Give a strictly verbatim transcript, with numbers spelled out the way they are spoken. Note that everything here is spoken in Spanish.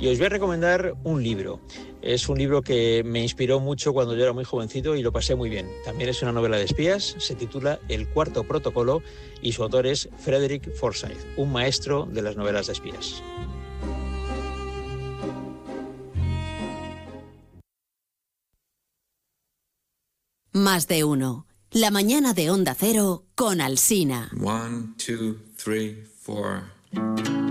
Y os voy a recomendar un libro. Es un libro que me inspiró mucho cuando yo era muy jovencito y lo pasé muy bien. También es una novela de espías, se titula El cuarto protocolo y su autor es Frederick Forsyth, un maestro de las novelas de espías. Más de uno. La mañana de Onda Cero con Alsina. One, two, three, four.